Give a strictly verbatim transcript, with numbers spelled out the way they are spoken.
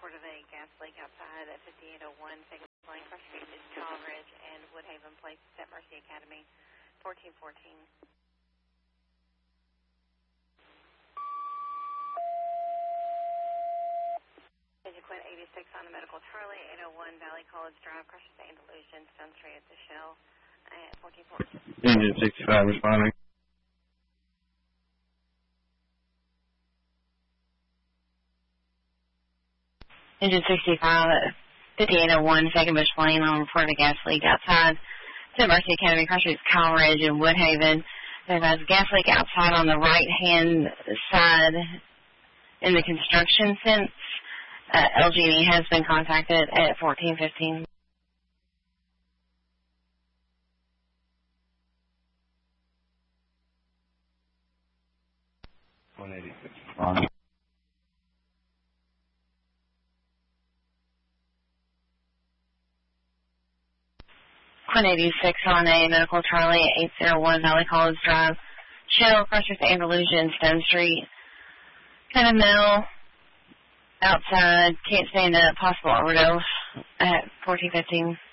report of a gas leak outside at fifty-eight oh one Second Lane, Cross Street, College Ridge, and Woodhaven Place at Mercy Academy, fourteen fourteen. Quint eighty-six on the Medical Charlie, eight oh one Valley College Drive, Cross Street, Andalusian, Stone Street at the Shell, at fourteen fourteen. Engine sixty-five responding. Engine sixty-five at fifty-eight oh one Second Bush Lane on report of a gas leak outside to Mercy Academy, Cross Street, College Ridge, and Woodhaven. There's a gas leak outside on the right-hand side in the construction sense. Uh, L G E has been contacted at fourteen fifteen. one eighty-six responding. Quint eighty-six on a Medical Charlie, eight oh one Valley College Drive, Shell, Cross Street, Andalusian, Stone Street. Kind of mill. Outside, can't stand up, possible overdose at fourteen fifteen.